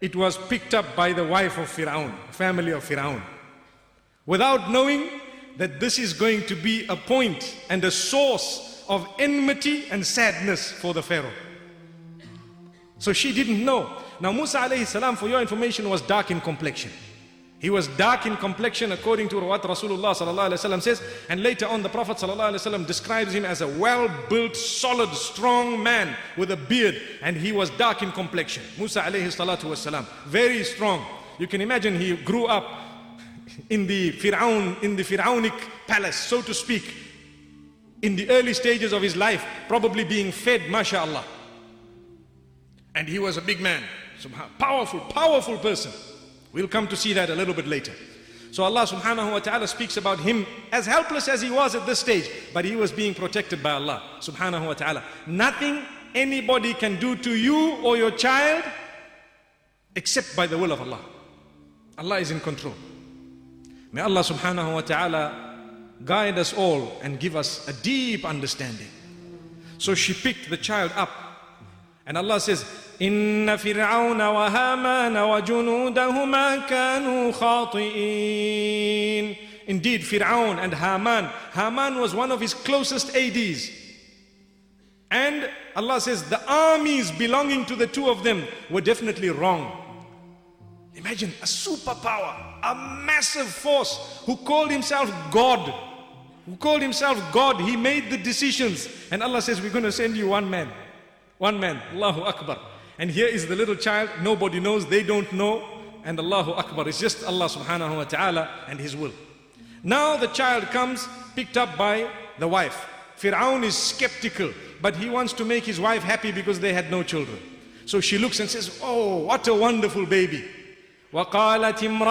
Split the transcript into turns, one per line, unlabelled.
it was picked up by the wife of Fir'aun, family of Fir'aun, without knowing that this is going to be a point and a source of enmity and sadness for the Pharaoh. So she didn't know. Now Musa alayhi salam, for your information, was dark in complexion. He was dark in complexion according to what Rasulullah sallallahu alaihi wasallam says, and later on the Prophet sallallahu alaihi wasallam describes him as a well-built, solid, strong man with a beard, and he was dark in complexion. Musa alayhi salatu wasalam, very strong. You can imagine he grew up in the Fir'aunic palace, so to speak, in the early stages of his life, probably being fed, mashallah. And he was a big man, powerful person. We'll come to see that a little bit later. So Allah subhanahu wa ta'ala speaks about him as helpless as he was at this stage, but he was being protected by Allah subhanahu wa ta'ala. Nothing anybody can do to you or your child except by the will of Allah. Allah is in control. May Allah subhanahu wa ta'ala guide us all and give us a deep understanding. So she picked the child up, and Allah says, إن فرعون وهامان وجنودهما كانوا خاطئين. Indeed, Fir'aun and Haman was one of his closest ADs. And Allah says the armies belonging to the two of them were definitely wrong. Imagine a superpower, a massive force who called himself God. He made the decisions. And Allah says, we're going to send you one man. Allahu Akbar. And here is the little child, nobody knows, they don't know, and Allahu Akbar, it's just Allah subhanahu wa ta'ala and His will. Now the child comes, picked up by the wife. Fir'aun is skeptical, but he wants to make his wife happy because they had no children. So she looks and says, oh, what a wonderful baby. وَقَالَتِ